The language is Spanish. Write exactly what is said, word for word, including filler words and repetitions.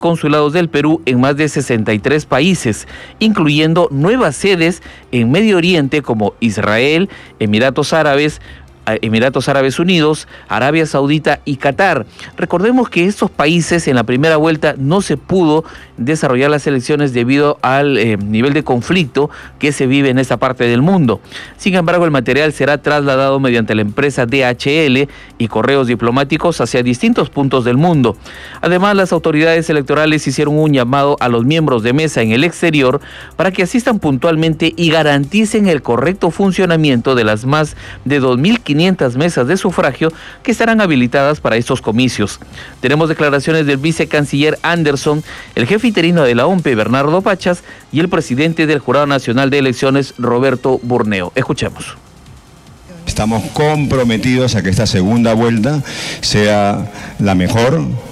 consulados del Perú en más de sesenta y tres países, incluyendo nuevas sedes en Medio Oriente como Israel, Emiratos Árabes, Emiratos Árabes Unidos, Arabia Saudita y Qatar. Recordemos que estos países en la primera vuelta no se pudo desarrollar las elecciones debido al eh, nivel de conflicto que se vive en esta parte del mundo. Sin embargo, el material será trasladado mediante la empresa D H L y correos diplomáticos hacia distintos puntos del mundo. Además, las autoridades electorales hicieron un llamado a los miembros de mesa en el exterior para que asistan puntualmente y garanticen el correcto funcionamiento de las más de dos mil quinientas mesas de sufragio que estarán habilitadas para estos comicios. Tenemos declaraciones del vicecanciller Anderson, el jefe interino de la O M P E, Bernardo Pachas, y el presidente del Jurado Nacional de Elecciones, Roberto Burneo. Escuchemos. Estamos comprometidos a que esta segunda vuelta sea la mejor,